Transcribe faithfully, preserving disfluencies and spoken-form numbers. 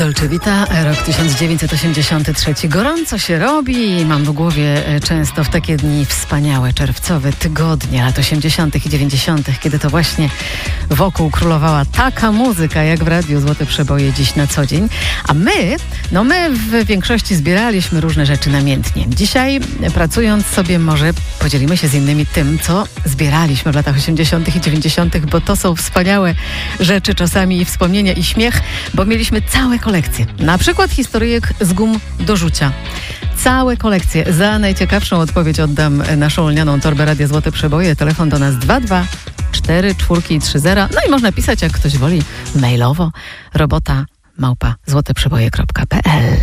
Dolce Vita, rok tysiąc dziewięćset osiemdziesiąty trzeci. Gorąco się robi i mam w głowie często w takie dni wspaniałe, czerwcowe tygodnie lat osiemdziesiątych i dziewięćdziesiątych, kiedy to właśnie wokół królowała taka muzyka, jak w Radiu Złote Przeboje dziś na co dzień. A my, no my w większości zbieraliśmy różne rzeczy namiętnie. Dzisiaj, pracując sobie, może podzielimy się z innymi tym, co zbieraliśmy w latach osiemdziesiątych i dziewięćdziesiątych, bo to są wspaniałe rzeczy, czasami i wspomnienia, i śmiech, bo mieliśmy całe kolekcje. Na przykład historyjek z gum do rzucia. Całe kolekcje. Za najciekawszą odpowiedź oddam naszą lnianą torbę Radia Złote Przeboje. Telefon do nas dwa dwa cztery cztery trzy zero. No i można pisać, jak ktoś woli, mailowo robota małpa złoteprzeboje kropka p l.